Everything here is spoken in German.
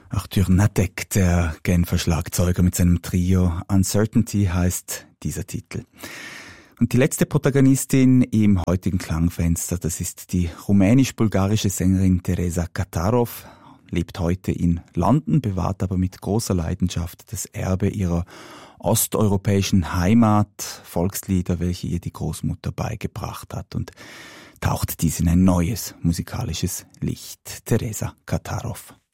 Arthur Natek, der Genfer Schlagzeuger mit seinem Trio Uncertainty heißt dieser Titel. Und die letzte Protagonistin im heutigen Klangfenster, das ist die rumänisch-bulgarische Sängerin Teresa Katarov, lebt heute in London, bewahrt aber mit großer Leidenschaft das Erbe ihrer osteuropäischen Heimat, Volkslieder, welche ihr die Großmutter beigebracht hat, und taucht dies in ein neues musikalisches Licht. Teresa Katarov.